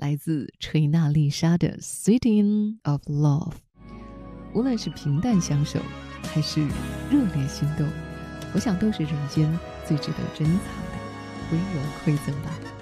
来自吹娜丽莎的 City of Love。 无论是平淡相守还是热烈心动，我想都是人间最值得珍藏的温柔馈赠吧。